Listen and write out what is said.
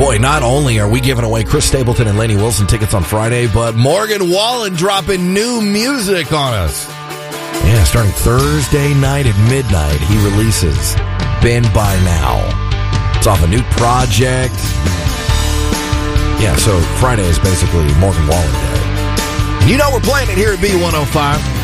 Boy, not only are we giving away Chris Stapleton and Lainey Wilson tickets on Friday, but Morgan Wallen dropping new music on us. Yeah, starting Thursday night at midnight, he releases Been By Now. It's off a new project. Yeah, so Friday is basically Morgan Wallen Day. You know we're playing it here at B105.